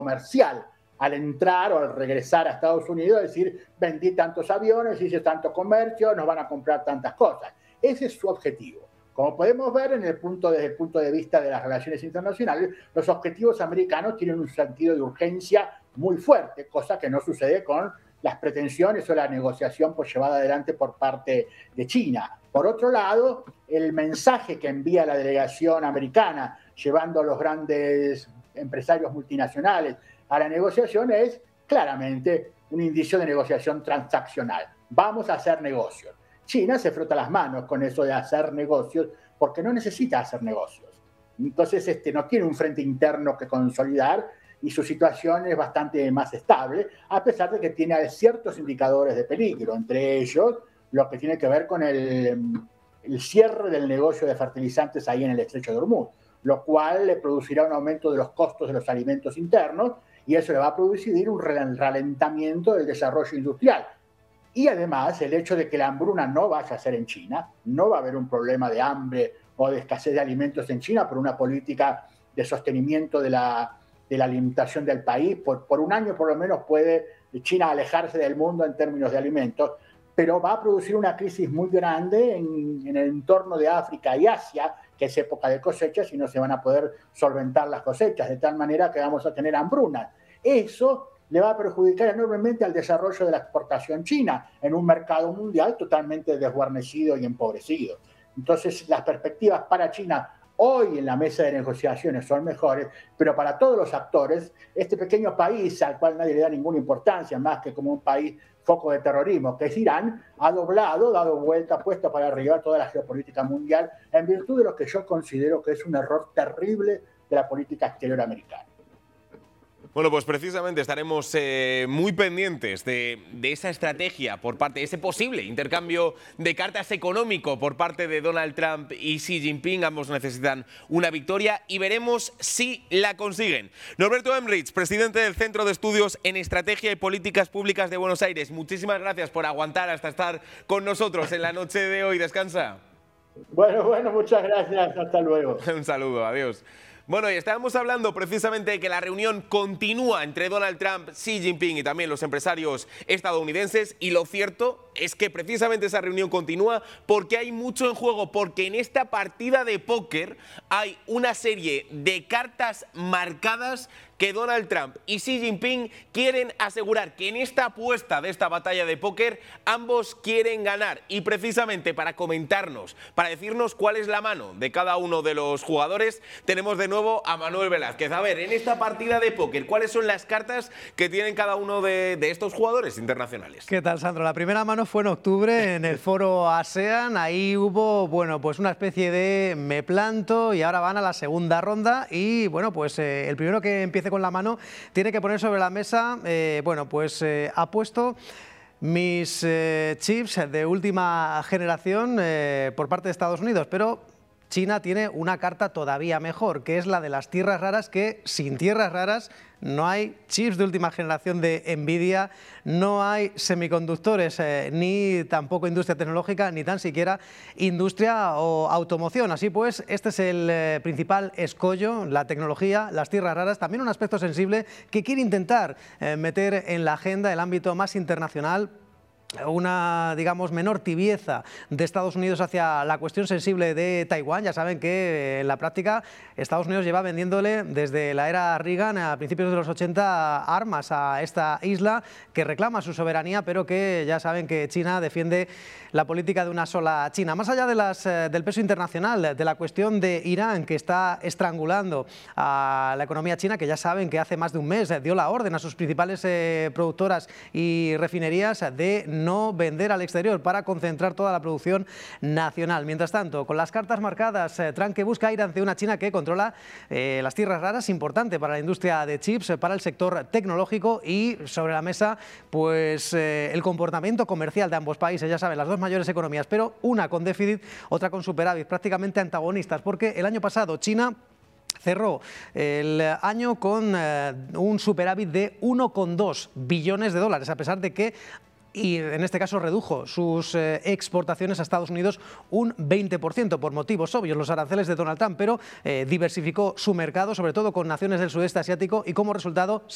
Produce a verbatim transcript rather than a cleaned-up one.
comercial al entrar o al regresar a Estados Unidos, decir, vendí tantos aviones, hice tanto comercio, nos van a comprar tantas cosas. Ese es su objetivo. Como podemos ver en el punto, desde el punto de vista de las relaciones internacionales, los objetivos americanos tienen un sentido de urgencia muy fuerte, cosa que no sucede con las pretensiones o la negociación pues, llevada adelante por parte de China. Por otro lado, el mensaje que envía la delegación americana, llevando a los grandes empresarios multinacionales a la negociación, es claramente un indicio de negociación transaccional. Vamos a hacer negocios. China se frota las manos con eso de hacer negocios porque no necesita hacer negocios. Entonces este, no tiene un frente interno que consolidar y su situación es bastante más estable, a pesar de que tiene ciertos indicadores de peligro, entre ellos lo que tiene que ver con el, el cierre del negocio de fertilizantes ahí en el estrecho de Hormuz, lo cual le producirá un aumento de los costos de los alimentos internos y eso le va a producir un ralentamiento del desarrollo industrial. Y además el hecho de que la hambruna no vaya a ser en China, no va a haber un problema de hambre o de escasez de alimentos en China por una política de sostenimiento de la, de la alimentación del país. Por, por un año por lo menos puede China alejarse del mundo en términos de alimentos, pero va a producir una crisis muy grande en, en el entorno de África y Asia, que es época de cosechas y no se van a poder solventar las cosechas, de tal manera que vamos a tener hambruna. Eso le va a perjudicar enormemente al desarrollo de la exportación china en un mercado mundial totalmente desguarnecido y empobrecido. Entonces, las perspectivas para China hoy en la mesa de negociaciones son mejores, pero para todos los actores, este pequeño país al cual nadie le da ninguna importancia, más que como un país foco de terrorismo, que es Irán, ha doblado, dado vuelta, puesto para arriba toda la geopolítica mundial en virtud de lo que yo considero que es un error terrible de la política exterior americana. Bueno, pues precisamente estaremos eh, muy pendientes de, de esa estrategia por parte de ese posible intercambio de cartas económico por parte de Donald Trump y Xi Jinping. Ambos necesitan una victoria y veremos si la consiguen. Norberto Emrich, presidente del Centro de Estudios en Estrategia y Políticas Públicas de Buenos Aires. Muchísimas gracias por aguantar hasta estar con nosotros en la noche de hoy. Descansa. Bueno, bueno, muchas gracias. Hasta luego. Un saludo. Adiós. Bueno, y estábamos hablando precisamente de que la reunión continúa entre Donald Trump, Xi Jinping y también los empresarios estadounidenses, y lo cierto es que precisamente esa reunión continúa porque hay mucho en juego, porque en esta partida de póker hay una serie de cartas marcadas que Donald Trump y Xi Jinping quieren asegurar que en esta apuesta de esta batalla de póker ambos quieren ganar. Y precisamente para comentarnos, para decirnos cuál es la mano de cada uno de los jugadores, tenemos de nuevo a Manuel Velázquez. A ver, en esta partida de póker, ¿cuáles son las cartas que tienen cada uno de, de estos jugadores internacionales? ¿Qué tal, Sandro? La primera mano fue en octubre en el foro ASEAN. Ahí hubo, bueno, pues una especie de me planto y ahora van a la segunda ronda y, bueno, pues eh, el primero que empiece con la mano tiene que poner sobre la mesa, eh, bueno, pues eh, ha puesto mis eh, chips de última generación eh, por parte de Estados Unidos, pero China tiene una carta todavía mejor, que es la de las tierras raras, que sin tierras raras no hay chips de última generación de Nvidia, no hay semiconductores, eh, ni tampoco industria tecnológica, ni tan siquiera industria o automoción. Así pues, este es el eh, principal escollo, la tecnología, las tierras raras, también un aspecto sensible que quiere intentar eh, meter en la agenda el ámbito más internacional, una, digamos, menor tibieza de Estados Unidos hacia la cuestión sensible de Taiwán. Ya saben que en la práctica Estados Unidos lleva vendiéndole desde la era Reagan a principios de los ochenta armas a esta isla que reclama su soberanía, pero que ya saben que China defiende la política de una sola China. Más allá de las, del peso internacional, de la cuestión de Irán, que está estrangulando a la economía china, que ya saben que hace más de un mes dio la orden a sus principales eh, productoras y refinerías de no vender al exterior para concentrar toda la producción nacional. Mientras tanto, con las cartas marcadas, eh, Trump que busca ir ante una China que controla eh, las tierras raras, importante para la industria de chips, eh, para el sector tecnológico, y sobre la mesa pues eh, el comportamiento comercial de ambos países. Ya saben, las dos mayores economías, pero una con déficit, otra con superávit, prácticamente antagonistas, porque el año pasado China cerró el año con eh, un superávit de uno coma dos billones de dólares, a pesar de que y en este caso redujo sus eh, exportaciones a Estados Unidos un veinte por ciento por motivos obvios, los aranceles de Donald Trump, pero eh, diversificó su mercado, sobre todo con naciones del sudeste asiático, y como resultado